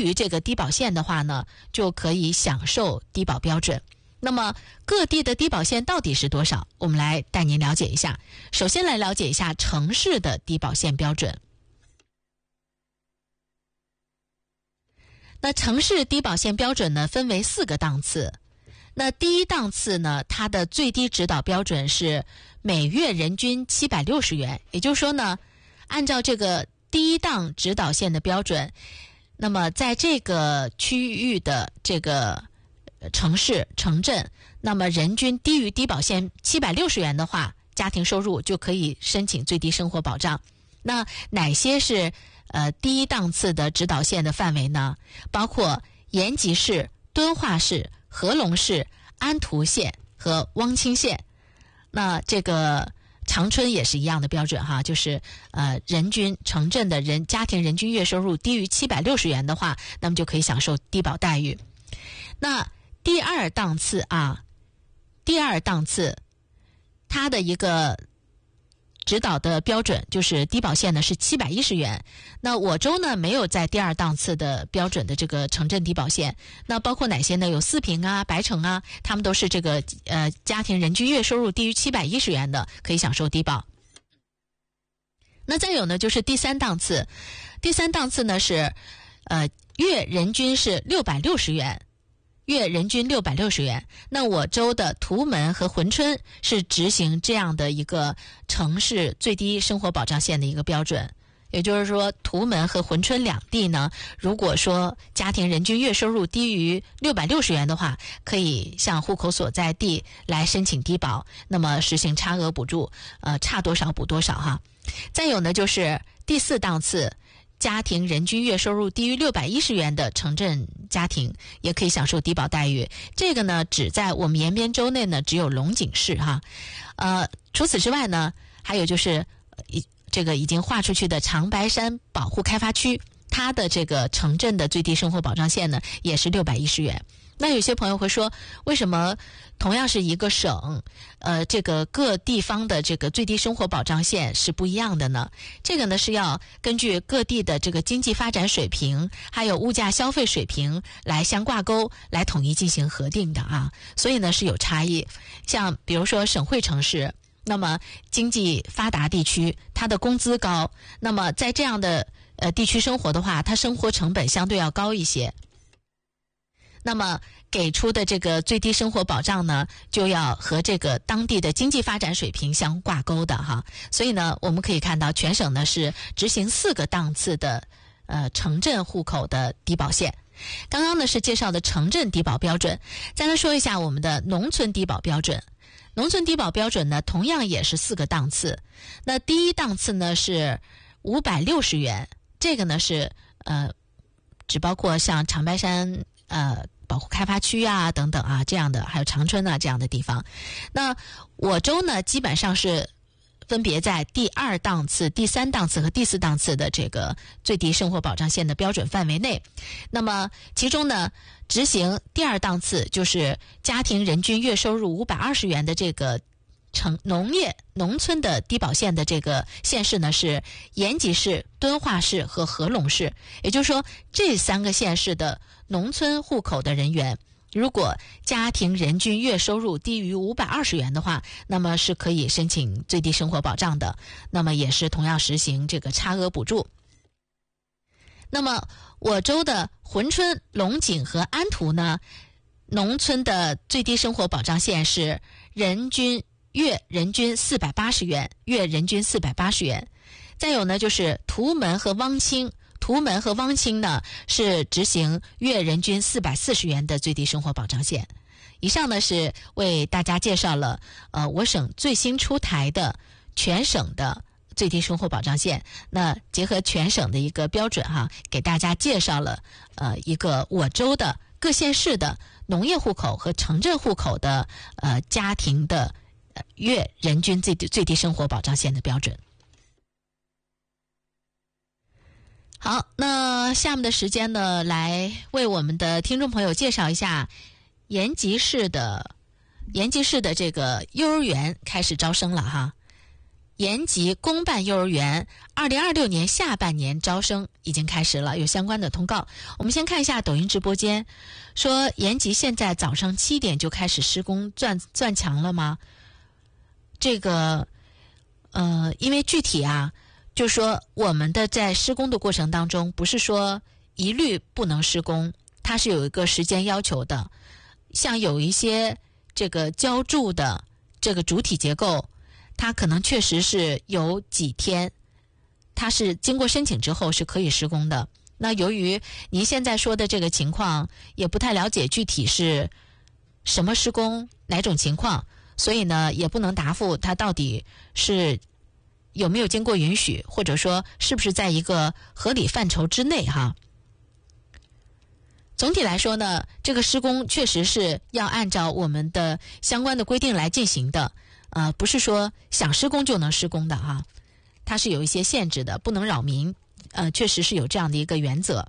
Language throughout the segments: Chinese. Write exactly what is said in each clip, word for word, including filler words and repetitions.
于这个低保线的话呢，就可以享受低保标准。那么各地的低保线到底是多少？我们来带您了解一下。首先来了解一下城市的低保线标准。那城市低保线标准呢，分为四个档次。那第一档次呢，它的最低指导标准是每月人均七百六十元，也就是说呢，按照这个第一档指导线的标准，那么在这个区域的这个城市城镇，那么人均低于低保线七百六十元的话，家庭收入就可以申请最低生活保障。那哪些是呃第一档次的指导线的范围呢？包括延吉市、敦化市、合龙市、安图县和汪清县。那这个长春也是一样的标准哈，就是呃人均城镇的人家庭人均月收入低于七百六十元的话，那么就可以享受低保待遇。那第二档次啊，第二档次它的一个指导的标准就是低保线呢是七百一十元。那我州呢没有在第二档次的标准的这个城镇低保线。那包括哪些呢？有四平啊、白城啊，他们都是这个呃家庭人均月收入低于七百一十元的，可以享受低保。那再有呢就是第三档次，第三档次呢是呃月人均是六百六十元。月人均六百六十元。那我州的图门和珲春是执行这样的一个城市最低生活保障线的一个标准。也就是说，图门和珲春两地呢，如果说家庭人均月收入低于六百六十元的话，可以向户口所在地来申请低保，那么实行差额补助，呃，差多少补多少哈。再有呢，就是第四档次，家庭人均月收入低于六百一十元的城镇家庭也可以享受低保待遇。这个呢，只在我们延边州内呢，只有龙井市哈。呃，除此之外呢，还有就是一这个已经划出去的长白山保护开发区，它的这个城镇的最低生活保障线呢，也是六百一十元。那有些朋友会说，为什么同样是一个省，呃，这个各地方的这个最低生活保障线是不一样的呢？这个呢是要根据各地的这个经济发展水平，还有物价消费水平来相挂钩，来统一进行核定的啊。所以呢是有差异。像比如说省会城市，那么经济发达地区，它的工资高，那么在这样的呃地区生活的话，它生活成本相对要高一些。那么给出的这个最低生活保障呢，就要和这个当地的经济发展水平相挂钩的哈。所以呢，我们可以看到全省呢是执行四个档次的呃城镇户口的低保线。刚刚呢是介绍的城镇低保标准，再来说一下我们的农村低保标准。农村低保标准呢，同样也是四个档次。那第一档次呢是五百六十元，这个呢是呃只包括像长白山呃保护开发区啊等等啊这样的，还有长春啊这样的地方。那我州呢基本上是分别在第二档次、第三档次和第四档次的这个最低生活保障线的标准范围内。那么其中呢，执行第二档次就是家庭人均月收入五百二十元的这个城农业农村的低保线的这个县市呢是延吉市、敦化市和合龙市。也就是说，这三个县市的农村户口的人员，如果家庭人均月收入低于五百二十元的话，那么是可以申请最低生活保障的，那么也是同样实行这个差额补助。那么我州的珲春、龙井和安图呢，农村的最低生活保障线是人均月人均四百八十元，月人均四百八十元。再有呢就是图门和汪清，图门和汪清呢是执行月人均四百四十元的最低生活保障线。以上呢是为大家介绍了呃我省最新出台的全省的最低生活保障线。那结合全省的一个标准哈，给大家介绍了呃一个我州的各县市的农业户口和城镇户口的呃家庭的呃月人均最低最低生活保障线的标准。好，那下面的时间呢，来为我们的听众朋友介绍一下延吉市的延吉市的这个幼儿园开始招生了哈。 延吉公办幼儿园二零二六年下半年招生已经开始了，有相关的通告。我们先看一下抖音直播间，说延吉现在早上七点就开始施工钻钻墙了吗？这个呃，因为具体啊，就说我们的在施工的过程当中，不是说一律不能施工，它是有一个时间要求的。像有一些这个浇筑的这个主体结构，它可能确实是有几天，它是经过申请之后是可以施工的。那由于您现在说的这个情况也不太了解具体是什么施工哪种情况，所以呢也不能答复它到底是有没有经过允许，或者说是不是在一个合理范畴之内哈。总体来说呢，这个施工确实是要按照我们的相关的规定来进行的，呃，不是说想施工就能施工的哈，它是有一些限制的，不能扰民，呃，确实是有这样的一个原则。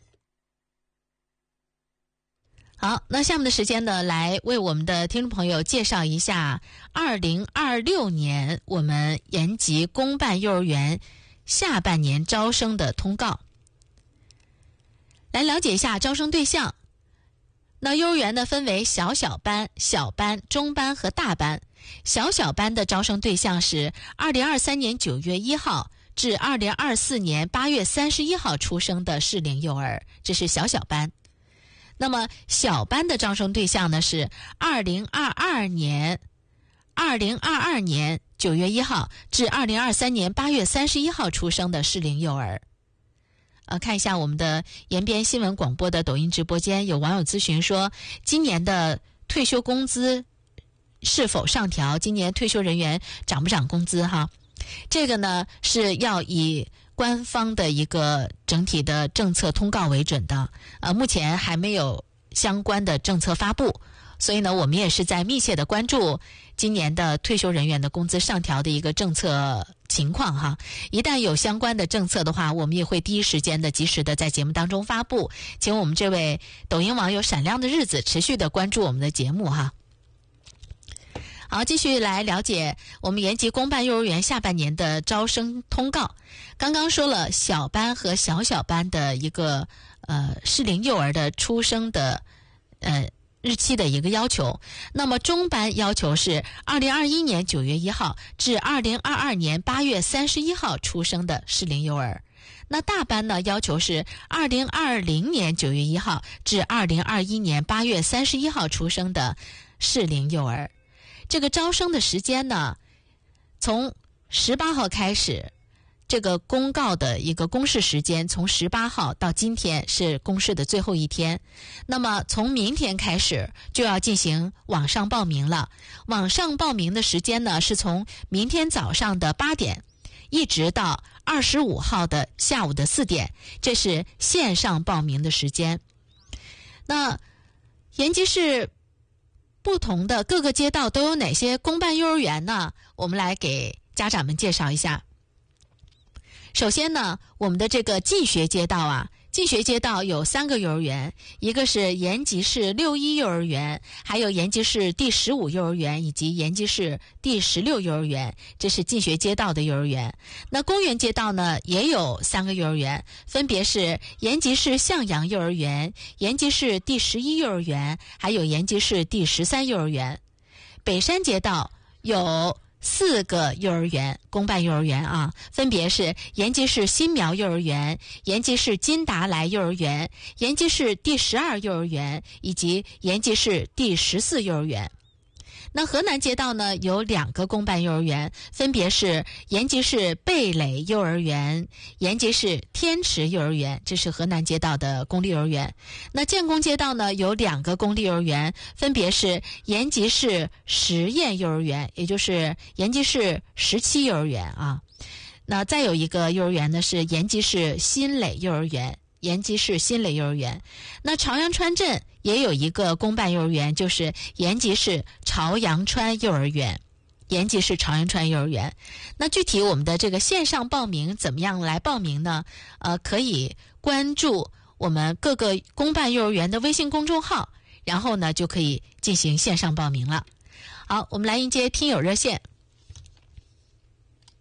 好，那下面的时间呢，来为我们的听众朋友介绍一下二零二六年我们延吉公办幼儿园下半年招生的通告。来了解一下招生对象。那幼儿园呢分为小小班、小班、中班和大班。小小班的招生对象是二零二三年九月一号至二零二四年八月三十一号出生的适龄幼儿，这是小小班。那么小班的招生对象呢是二零二二年二零二二年九月一号至二零二三年八月三十一号出生的适龄幼儿。呃，看一下我们的延边新闻广播的抖音直播间，有网友咨询说，今年的退休工资是否上调？今年退休人员涨不涨工资哈？这个呢是要以官方的一个整体的政策通告为准的，呃，目前还没有相关的政策发布，所以呢，我们也是在密切的关注今年的退休人员的工资上调的一个政策情况哈。一旦有相关的政策的话，我们也会第一时间的及时的在节目当中发布，请我们这位抖音网友闪亮的日子持续的关注我们的节目哈。好，继续来了解我们延吉公办幼儿园下半年的招生通告。刚刚说了小班和小小班的一个呃适龄幼儿的出生的呃日期的一个要求，那么中班要求是二零二一年九月一号至二零二二年八月三十一号出生的适龄幼儿。那大班呢要求是二零二零年九月一号至二零二一年八月三十一号出生的适龄幼儿。这个招生的时间呢，从十八号开始，这个公告的一个公示时间从十八号到今天是公示的最后一天。那么从明天开始就要进行网上报名了。网上报名的时间呢是从明天早上的八点一直到二十五号的下午的四点，这是线上报名的时间。那延吉市不同的各个街道都有哪些公办幼儿园呢？我们来给家长们介绍一下。首先呢，我们的这个进学街道啊，进学街道有三个幼儿园，一个是延吉市六一幼儿园，还有延吉市第十五幼儿园以及延吉市第十六幼儿园，这是进学街道的幼儿园。那公园街道呢也有三个幼儿园，分别是延吉市向阳幼儿园、延吉市第十一幼儿园，还有延吉市第十三幼儿园。北山街道有四个幼儿园，公办幼儿园啊，分别是延吉市新苗幼儿园、延吉市金达来幼儿园、延吉市第十二幼儿园以及延吉市第十四幼儿园。那河南街道呢有两个公办幼儿园，分别是延吉市贝垒幼儿园、延吉市天池幼儿园，这是河南街道的公立幼儿园。那建工街道呢有两个公立幼儿园，分别是延吉市实验幼儿园，也就是延吉市十七幼儿园啊。那再有一个幼儿园呢是延吉市新垒幼儿园，延吉市新垒幼儿园。那朝阳川镇也有一个公办幼儿园，就是延吉市朝阳川幼儿园，延吉市朝阳川幼儿园。那具体我们的这个线上报名怎么样来报名呢？呃，可以关注我们各个公办幼儿园的微信公众号，然后呢就可以进行线上报名了。好，我们来迎接听友热线。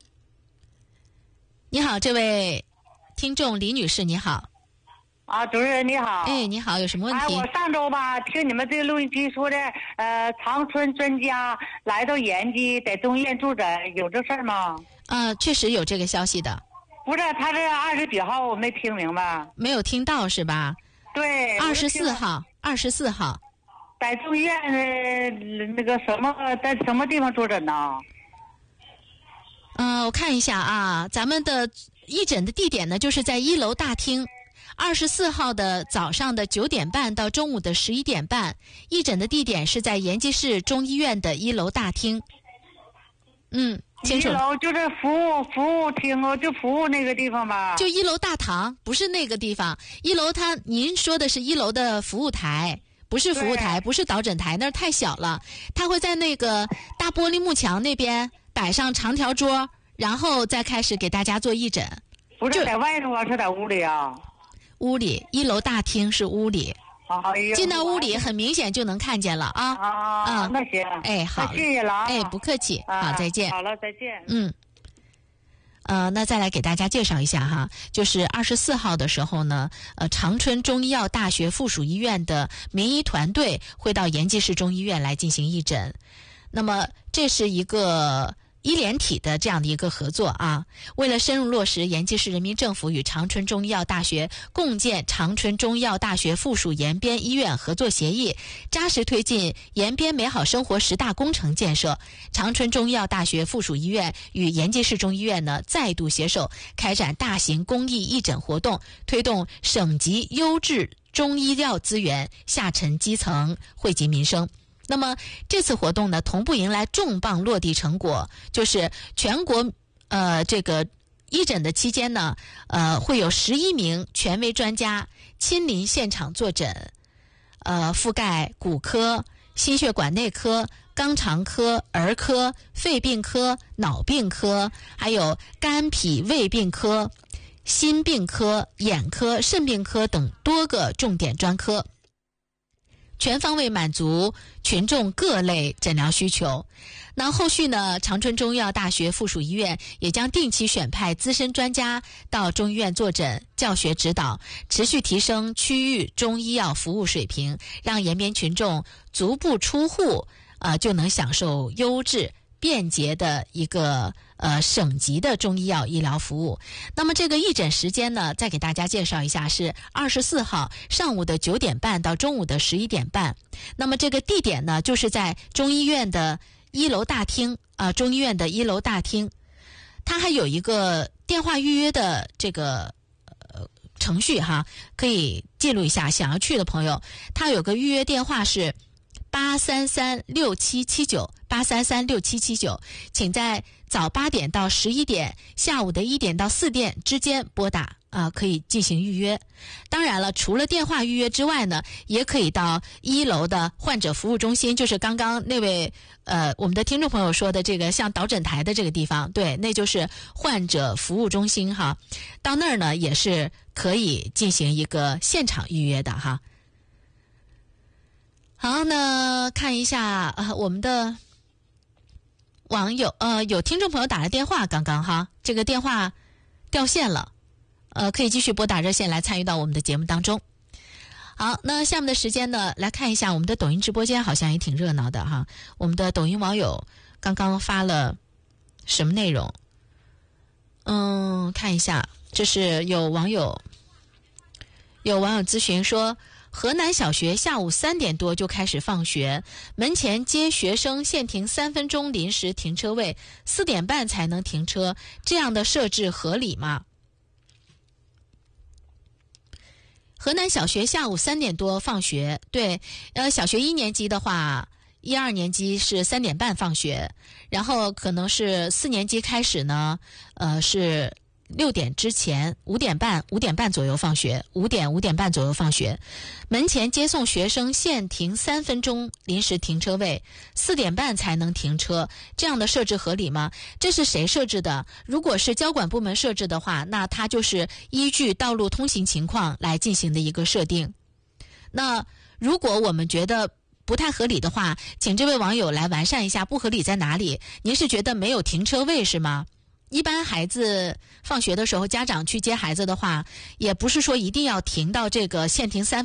你好，这位听众李女士，你好。 啊，主任你好。 哎，你好，有什么问题？ 哎，我上周吧听你们这个录音机说的，呃，长春专家来到延吉，在中医院住诊，有这事儿吗？ 呃，确实有这个消息的。 不是，他是二十几号，我没听明白。 没有听到是吧？ 对， 二十四号，二十四号， 在中医院的那个什么，在什么地方坐诊呢？ 嗯、呃，我看一下啊，咱们的义诊的地点呢，就是在一楼大厅。二十四号的早上的九点半到中午的十一点半，义诊的地点是在延吉市中医院的一楼大厅。嗯，清楚了。 一楼就是服务服务厅哦，就服务那个地方吧。 就一楼大堂，不是那个地方。一楼它，您说的是一楼的服务台，不是服务台，不是导诊台，那儿太小了。它会在那个大玻璃幕墙那边摆上长条桌，然后再开始给大家做义诊。 不是在外头啊，是在屋里啊。 屋里，一楼大厅是屋里。 哎呀， 进到屋里很明显就能看见了啊。 啊， 啊那行。 哎，好， 谢谢了啊。 哎，不客气。 啊、 好，再见。 好了，再见。 嗯。呃，那再来给大家介绍一下哈，就是二十四号的时候呢，呃，长春中医药大学附属医院的民医团队会到延吉市中医院来进行义诊。那么这是一个医联体的这样的一个合作啊，为了深入落实延吉市人民政府与长春中医药大学共建长春中医药大学附属延边医院合作协议，扎实推进延边美好生活十大工程建设，长春中医药大学附属医院与延吉市中医院呢再度携手开展大型公益义诊活动，推动省级优质中医药资源下沉基层，惠及民生。那么这次活动呢，同步迎来重磅落地成果，就是全国呃这个义诊的期间呢，呃会有十一名权威专家亲临现场坐诊，呃覆盖骨科、心血管内科、肛肠科、儿科、肺病科、脑病科，还有肝脾胃病科、心病科、眼科、肾病科等多个重点专科，全方位满足群众各类诊疗需求。那后续呢，长春中医药大学附属医院也将定期选派资深专家到中医院坐诊、教学指导，持续提升区域中医药服务水平，让延边群众足不出户，呃，就能享受优质便捷的一个呃省级的中医药医疗服务。那么这个义诊时间呢，再给大家介绍一下，是二十四号上午的九点半到中午的十一点半。那么这个地点呢，就是在中医院的一楼大厅啊、呃，中医院的一楼大厅。它还有一个电话预约的这个呃程序哈，可以记录一下，想要去的朋友，它有个预约电话是八三三六七七九八三三六七七九，请在早八点到十一点，下午的一点到四点之间拨打啊、呃，可以进行预约。当然了，除了电话预约之外呢，也可以到一楼的患者服务中心，就是刚刚那位呃我们的听众朋友说的这个像导诊台的这个地方，对，那就是患者服务中心哈。到那儿呢也是可以进行一个现场预约的哈。好，那看一下呃我们的网友呃有听众朋友打了电话，刚刚哈这个电话掉线了，呃可以继续拨打热线来参与到我们的节目当中。好，那下面的时间呢，来看一下我们的抖音直播间，好像也挺热闹的哈。我们的抖音网友刚刚发了什么内容？嗯，看一下，这是有网友有网友咨询说，河南小学下午三点多就开始放学，门前接学生限停三分钟临时停车位，四点半才能停车，这样的设置合理吗？河南小学下午三点多放学，对，呃，小学一年级的话，一二年级是三点半放学，然后可能是四年级开始呢，呃，是六点之前，五点半、五点半左右放学，五点、五点半左右放学。门前接送学生限停三分钟临时停车位，四点半才能停车，这样的设置合理吗？这是谁设置的？如果是交管部门设置的话，那它就是依据道路通行情况来进行的一个设定。那如果我们觉得不太合理的话，请这位网友来完善一下，不合理在哪里？您是觉得没有停车位是吗？ 一般孩子放学的时候，家长去接孩子的话，也不是说一定要停到这个限停三